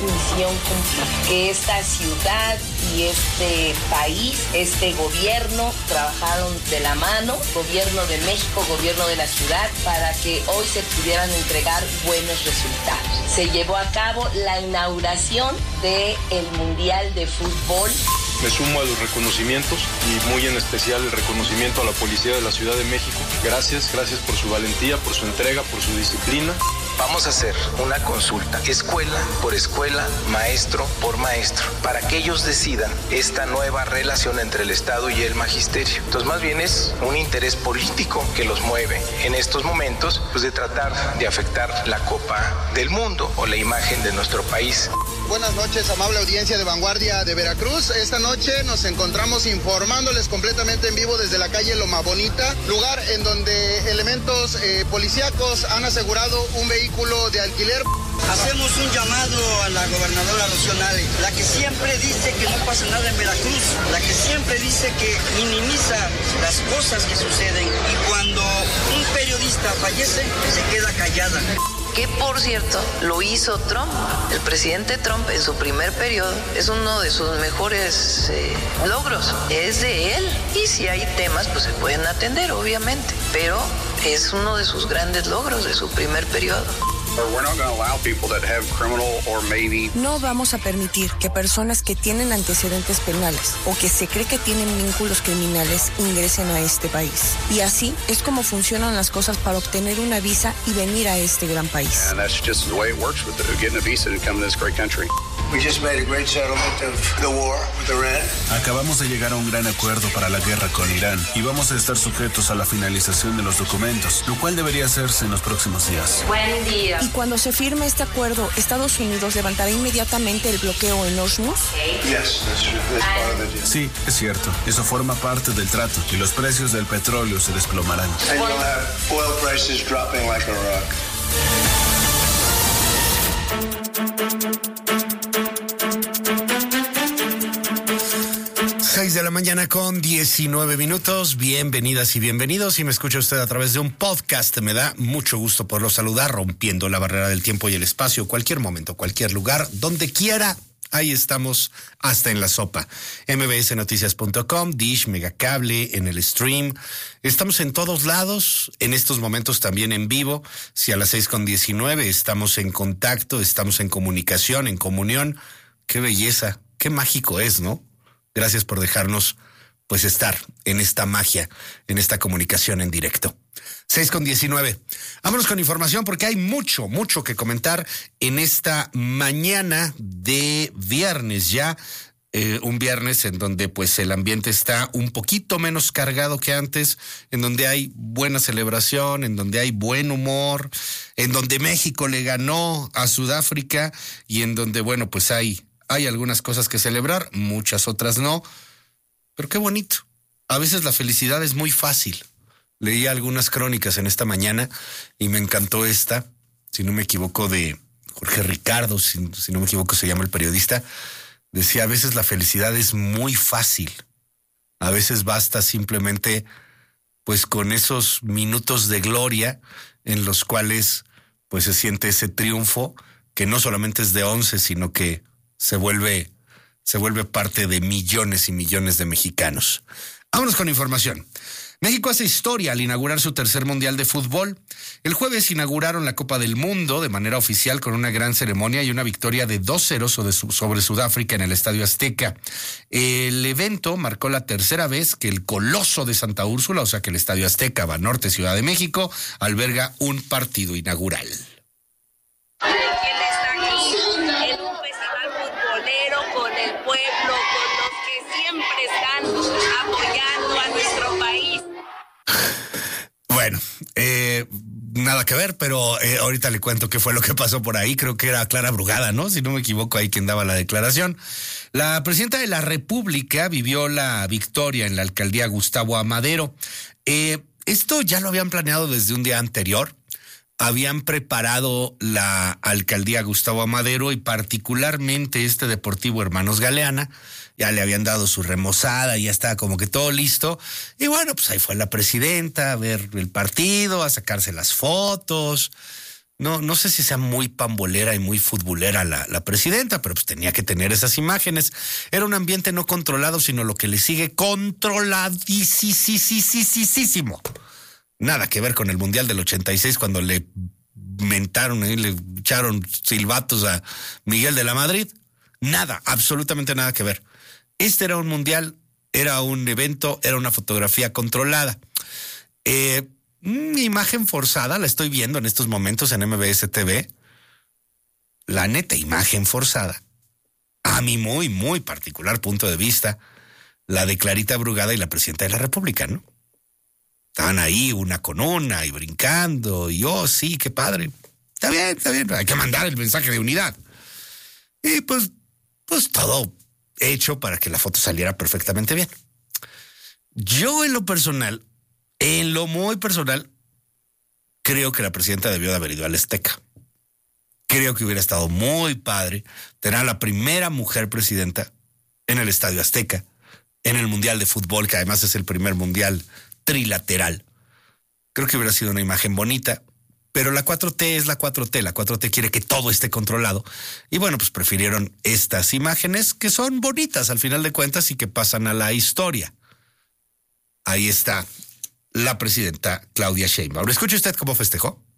misión cumplida. Que esta ciudad y este país, este gobierno, trabajaron de la mano, gobierno de México, gobierno de la ciudad, para que hoy se pudieran entregar buenos resultados. Se llevó a cabo la inauguración del Mundial de Fútbol. Me sumo a los reconocimientos y muy en especial el reconocimiento a la Policía de la Ciudad de México. Gracias por su valentía, por su entrega, por su disciplina. Vamos a hacer una consulta, escuela por escuela, maestro por maestro, para que ellos decidan esta nueva relación entre el Estado y el magisterio. Entonces, más bien es un interés político que los mueve en estos momentos, pues de tratar de afectar la Copa del Mundo o la imagen de nuestro país. Buenas noches, amable audiencia de Vanguardia de Veracruz. Esta noche nos encontramos informándoles completamente en vivo desde la calle Loma Bonita, lugar en donde elementos policíacos han asegurado un vehículo de alquiler. Hacemos un llamado a la gobernadora Rocío Nale, la que siempre dice que no pasa nada en Veracruz, la que siempre dice que minimiza las cosas que suceden y cuando un periodista fallece se queda callada. Que por cierto lo hizo Trump. El presidente Trump en su primer periodo es uno de sus mejores logros, es de él. Y si hay temas pues se pueden atender obviamente, pero es uno de sus grandes logros de su primer periodo. No vamos a permitir que personas que tienen antecedentes penales o que se cree que tienen vínculos criminales ingresen a este país. Y así es como funcionan las cosas para obtener una visa y venir a este gran país. Acabamos de llegar a un gran acuerdo para la guerra con Irán y vamos a estar sujetos a la finalización de los documentos, lo cual debería hacerse en los próximos días. Buen día. Y cuando se firme este acuerdo, ¿Estados Unidos levantará inmediatamente el bloqueo en Hormuz? Sí, es cierto. Eso forma parte del trato y los precios del petróleo se desplomarán. 6 de la mañana con 19 minutos. Bienvenidas y bienvenidos. Si me escucha usted a través de un podcast, me da mucho gusto poderlo saludar, rompiendo la barrera del tiempo y el espacio, cualquier momento, cualquier lugar, donde quiera. Ahí estamos, hasta en la sopa. mbsnoticias.com, Dish, Megacable, en el stream. Estamos en todos lados, en estos momentos también en vivo. Si a las 6:19 estamos en contacto, estamos en comunicación, en comunión. Qué belleza, qué mágico es, ¿no? Gracias por dejarnos, pues, estar en esta magia, en esta comunicación en directo. 6:19. Vámonos con información porque hay mucho que comentar en esta mañana de viernes ya. Un viernes en donde pues el ambiente está un poquito menos cargado que antes, en donde hay buena celebración, en donde hay buen humor, en donde México le ganó a Sudáfrica y en donde, bueno, pues hay algunas cosas que celebrar, muchas otras no, pero qué bonito. A veces la felicidad es muy fácil. Leí algunas crónicas en esta mañana y me encantó esta, si no me equivoco, de Jorge Ricardo, si no me equivoco se llama el periodista. Decía, a veces la felicidad es muy fácil. A veces basta simplemente, pues, con esos minutos de gloria en los cuales, pues, se siente ese triunfo que no solamente es de 11, sino que se vuelve parte de millones y millones de mexicanos. Vámonos con información. México hace historia al inaugurar su tercer Mundial de Fútbol. El jueves inauguraron la Copa del Mundo de manera oficial con una gran ceremonia y una victoria de 2-0 sobre Sudáfrica en el Estadio Azteca. El evento marcó la tercera vez que el Coloso de Santa Úrsula, o sea que el Estadio Azteca, Banorte, Ciudad de México, alberga un partido inaugural. Bueno, nada que ver, pero ahorita le cuento qué fue lo que pasó por ahí. Creo que era Clara Brugada, ¿no? Si no me equivoco, ahí quien daba la declaración. La presidenta de la República vivió la victoria en la alcaldía Gustavo Amadero. Esto ya lo habían planeado desde un día anterior. Habían preparado la alcaldía Gustavo Amadero y particularmente este Deportivo Hermanos Galeana. Ya le habían dado su remozada, ya estaba como que todo listo. Y bueno, pues ahí fue la presidenta a ver el partido, a sacarse las fotos. No sé si sea muy pambolera y muy futbolera la presidenta, pero pues tenía que tener esas imágenes. Era un ambiente no controlado, sino lo que le sigue controladísimo. Nada que ver con el Mundial del 86 cuando le mentaron y le echaron silbatos a Miguel de la Madrid. Nada, absolutamente nada que ver. Este era un mundial, era un evento, era una fotografía controlada. Imagen forzada, la estoy viendo en estos momentos en MBS TV. La neta, imagen forzada. A mi muy, muy particular punto de vista, la de Clarita Brugada y la presidenta de la República, ¿no? Estaban ahí una con una y brincando y sí, qué padre. Está bien, hay que mandar el mensaje de unidad. Y pues todo hecho para que la foto saliera perfectamente bien. Yo en lo muy personal, creo que la presidenta debió de haber ido al Azteca. Creo que hubiera estado muy padre tener a la primera mujer presidenta en el Estadio Azteca, en el Mundial de Fútbol, que además es el primer mundial trilateral. Creo que hubiera sido una imagen bonita, pero la 4T es la 4T. La 4T quiere que todo esté controlado. Y bueno, pues prefirieron estas imágenes que son bonitas al final de cuentas y que pasan a la historia. Ahí está la presidenta Claudia Sheinbaum. ¿Escucha usted cómo festejó?